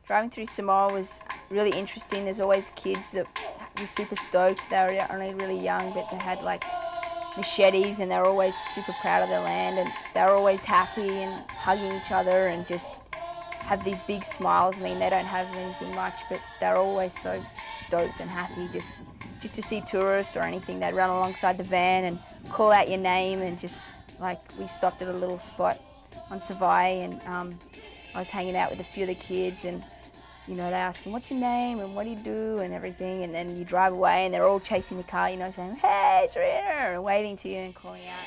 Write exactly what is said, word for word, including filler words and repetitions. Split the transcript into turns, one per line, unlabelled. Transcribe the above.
Driving through Samoa was really interesting. There's always kids that were super stoked. They were only really young, but they had like machetes and they were always super proud of their land, and they were always happy and hugging each other and just have these big smiles. I mean, they don't have anything much, but they're always so stoked and happy just, just to see tourists or anything. They'd run alongside the van and call out your name, and just like we stopped at a little spot on Savai, and um, I was hanging out with a few of the kids, and you know, they ask him, what's your name and what do you do and everything, and then you drive away and they're all chasing the car, you know, saying, hey, Serena, and waving to you and calling out.